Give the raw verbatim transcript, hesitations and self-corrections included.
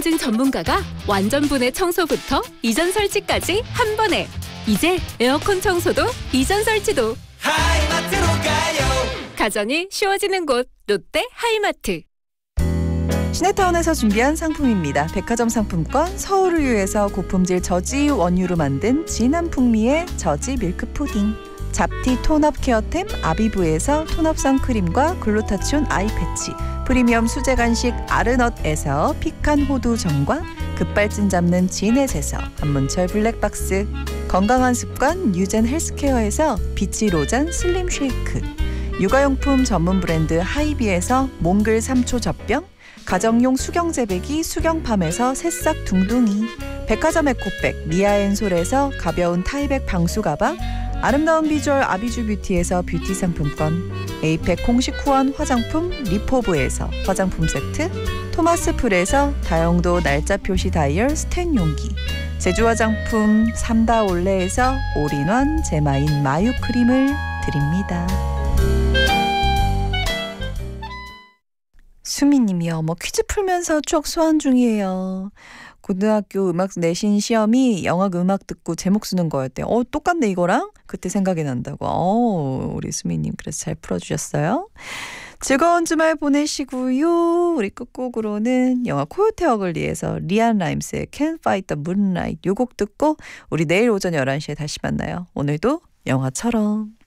인증 전문가가 완전분해 청소부터 이전 설치까지 한 번에. 이제 에어컨 청소도 이전 설치도 하이마트로 가요. 가전이 쉬워지는 곳 롯데 하이마트. 시내타운에서 준비한 상품입니다. 백화점 상품권, 서울우유에서 고품질 저지 원유로 만든 진한 풍미의 저지 밀크 푸딩, 잡티 톤업 케어템 아비브에서 톤업 선크림과 글루타치온 아이 패치, 프리미엄 수제 간식 아르넛에서 피칸 호두 전과 급발진 잡는 진에셋에서 한문철 블랙박스, 건강한 습관 뉴젠 헬스케어에서 비치 로잔 슬림 쉐이크, 육아용품 전문 브랜드 하이비에서 몽글 삼 초 젖병, 가정용 수경재배기 수경팜에서 새싹 둥둥이, 백화점 에코백 미아앤솔에서 가벼운 타이백 방수 가방, 아름다운 비주얼 아비주 뷰티에서 뷰티 상품권, 에이펙 공식 후원 화장품 리포브에서 화장품 세트, 토마스 풀에서 다용도 날짜 표시 다이얼 스텐 용기, 제주 화장품 삼다올레에서 올인원 제마인 마유 크림을 드립니다. 수미님이요. 뭐 퀴즈 풀면서 추억 소환 중이에요. 고등학교 음악 내신 시험이 영화 음악 듣고 제목 쓰는 거였대요. 어, 똑같네 이거랑? 그때 생각이 난다고. 어, 우리 수미님 그래서 잘 풀어주셨어요. 즐거운 주말 보내시고요. 우리 끝곡으로는 영화 코요테 어글리에서 리안 라임스의 Can't Fight the Moonlight 요 곡 듣고 우리 내일 오전 열한 시에 다시 만나요. 오늘도 영화처럼.